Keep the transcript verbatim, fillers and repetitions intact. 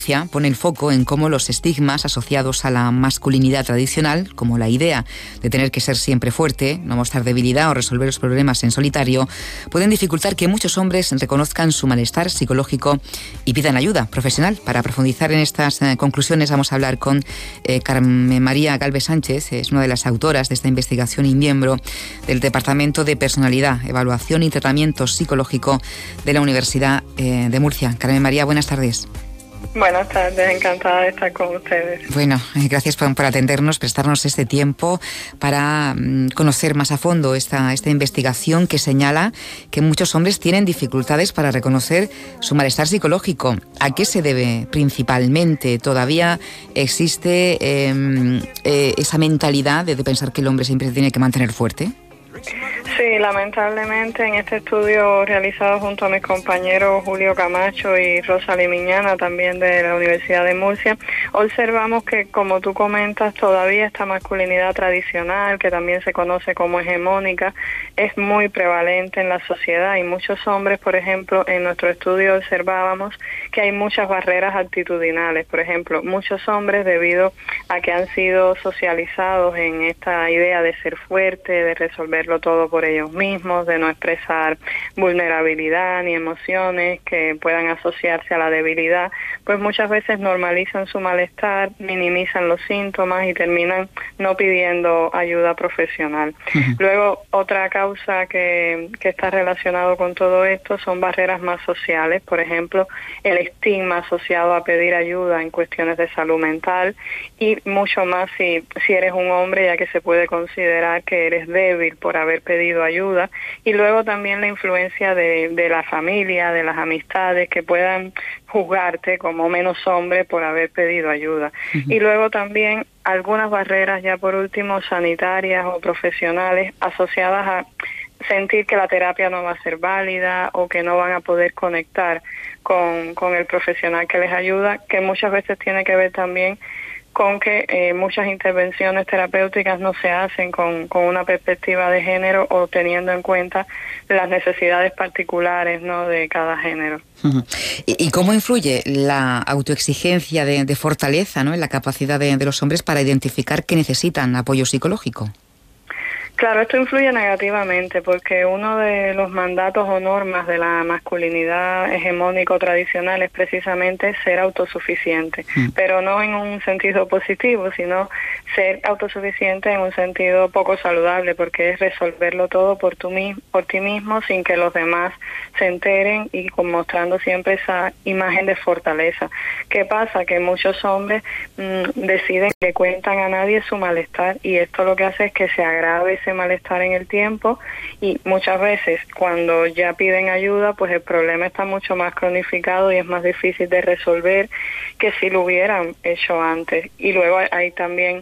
pone el foco en cómo los estigmas asociados a la masculinidad tradicional, como la idea de tener que ser siempre fuerte, no mostrar debilidad o resolver los problemas en solitario, pueden dificultar que muchos hombres reconozcan su malestar psicológico y pidan ayuda profesional. Para profundizar en estas eh, conclusiones vamos a hablar con eh, Carmen María Galvez Sánchez, es una de las autoras de esta investigación y miembro del Departamento de Personalidad, Evaluación y Tratamiento Psicológico de la Universidad eh, de Murcia. Carmen María, buenas tardes. Buenas tardes, encantada de estar con ustedes. Bueno, gracias por, por atendernos, prestarnos este tiempo para um, conocer más a fondo esta, esta investigación que señala que muchos hombres tienen dificultades para reconocer su malestar psicológico. ¿A qué se debe principalmente? ¿Todavía existe eh, eh, esa mentalidad de, de pensar que el hombre siempre se tiene que mantener fuerte? Sí, lamentablemente en este estudio realizado junto a mis compañeros Julio Camacho y Rosalí Miñana, también de la Universidad de Murcia, observamos que, como tú comentas, todavía esta masculinidad tradicional, que también se conoce como hegemónica, es muy prevalente en la sociedad, y muchos hombres, por ejemplo, en nuestro estudio observábamos que hay muchas barreras actitudinales. Por ejemplo, muchos hombres, debido a que han sido socializados en esta idea de ser fuerte, de resolverlo todo por ellos mismos, de no expresar vulnerabilidad ni emociones que puedan asociarse a la debilidad, pues muchas veces normalizan su malestar, minimizan los síntomas y terminan no pidiendo ayuda profesional. Uh-huh. Luego, otra causa que, que está relacionado con todo esto son barreras más sociales. Por ejemplo, el estigma asociado a pedir ayuda en cuestiones de salud mental, y mucho más si, si eres un hombre, ya que se puede considerar que eres débil por haber pedido ayuda. Y luego también la influencia de, de la familia, de las amistades, que puedan juzgarte como menos hombre por haber pedido ayuda. Uh-huh. Y luego también algunas barreras, ya por último, sanitarias o profesionales, asociadas a sentir que la terapia no va a ser válida o que no van a poder conectar con, con el profesional que les ayuda, que muchas veces tiene que ver también con que eh, muchas intervenciones terapéuticas no se hacen con, con una perspectiva de género o teniendo en cuenta las necesidades particulares, ¿no?, de cada género. Uh-huh. ¿Y, ¿Y cómo influye la autoexigencia de, de fortaleza, ¿no?, en la capacidad de, de los hombres para identificar que necesitan apoyo psicológico? Claro, esto influye negativamente porque uno de los mandatos o normas de la masculinidad hegemónico tradicional es precisamente ser autosuficiente, mm. pero no en un sentido positivo, sino ser autosuficiente en un sentido poco saludable, porque es resolverlo todo por, tú, por ti mismo sin que los demás se enteren y mostrando siempre esa imagen de fortaleza. ¿Qué pasa? Que muchos hombres mmm, deciden que cuentan a nadie su malestar, y esto lo que hace es que se agrave ese malestar en el tiempo, y muchas veces cuando ya piden ayuda, pues el problema está mucho más cronificado y es más difícil de resolver que si lo hubieran hecho antes. Y luego hay también